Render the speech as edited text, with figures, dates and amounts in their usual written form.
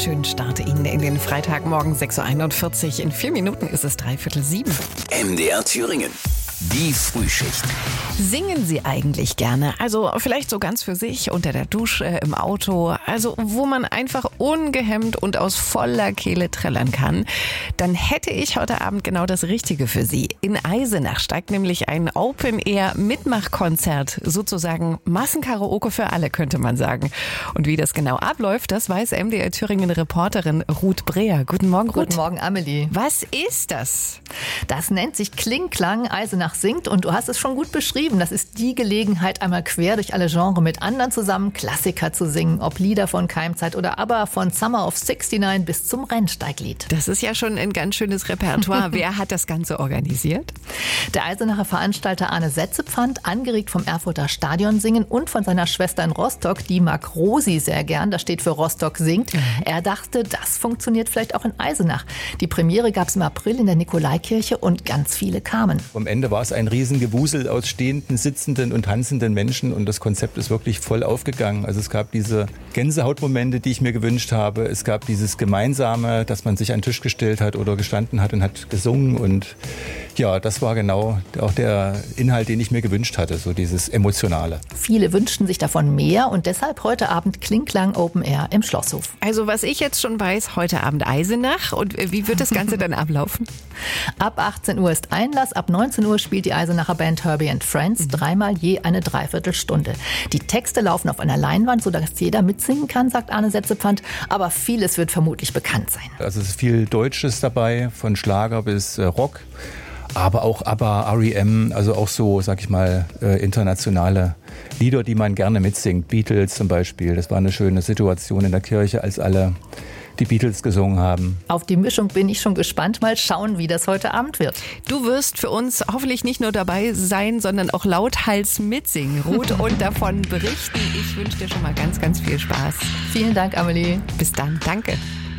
schönen Start Ihnen in den Freitagmorgen 6.41 Uhr. In 4 Minuten ist es 6:45. MDR Thüringen. Die Frühschicht. Singen Sie eigentlich gerne? Also vielleicht so ganz für sich, unter der Dusche, im Auto, also wo man einfach ungehemmt und aus voller Kehle trällern kann. Dann hätte ich heute Abend genau das Richtige für Sie. In Eisenach steigt nämlich ein Open-Air-Mitmachkonzert, sozusagen Massenkaraoke für alle, könnte man sagen. Und wie das genau abläuft, das weiß MDR Thüringen-Reporterin Ruth Breher. Guten Morgen, Ruth. Guten Morgen, Amelie. Was ist das? Das nennt sich Kling-Klang Eisenach singt und du hast es schon gut beschrieben. Das ist die Gelegenheit, einmal quer durch alle Genres mit anderen zusammen Klassiker zu singen. Ob Lieder von Keimzeit oder ABBA, von Summer of 69 bis zum Rennsteiglied. Das ist ja schon ein ganz schönes Repertoire. Wer hat das Ganze organisiert? Der Eisenacher Veranstalter Arne Setzepfand, angeregt vom Erfurter Stadionsingen und von seiner Schwester in Rostock, die mag Rosi sehr gern. Das steht für Rostock singt. Er dachte, das funktioniert vielleicht auch in Eisenach. Die Premiere gab es im April in der Nikolaikirche und ganz viele kamen. Am Ende war es ein Riesengewusel aus stehenden, sitzenden und tanzenden Menschen und das Konzept ist wirklich voll aufgegangen. Also es gab diese Gänsehautmomente, die ich mir gewünscht habe. Es gab dieses Gemeinsame, dass man sich an den Tisch gestellt hat oder gestanden hat und hat gesungen und ja, das war genau auch der Inhalt, den ich mir gewünscht hatte, so dieses Emotionale. Viele wünschten sich davon mehr und deshalb heute Abend Kling-Klang Open Air im Schlosshof. Also was ich jetzt schon weiß, heute Abend Eisenach. Und wie wird das Ganze dann ablaufen? Ab 18 Uhr ist Einlass, ab 19 Uhr spielt die Eisenacher Band Herbie and Friends, dreimal je eine Dreiviertelstunde. Die Texte laufen auf einer Leinwand, sodass jeder mitsingen kann, sagt Arne Setzepfand, aber vieles wird vermutlich bekannt sein. Also es ist viel Deutsches dabei, von Schlager bis Rock. Aber auch ABBA, R.E.M., also auch so, sag ich mal, internationale Lieder, die man gerne mitsingt. Beatles zum Beispiel. Das war eine schöne Situation in der Kirche, als alle die Beatles gesungen haben. Auf die Mischung bin ich schon gespannt. Mal schauen, wie das heute Abend wird. Du wirst für uns hoffentlich nicht nur dabei sein, sondern auch lauthals mitsingen, Ruth, und davon berichten. Ich wünsche dir schon mal ganz, ganz viel Spaß. Vielen Dank, Amelie. Bis dann. Danke.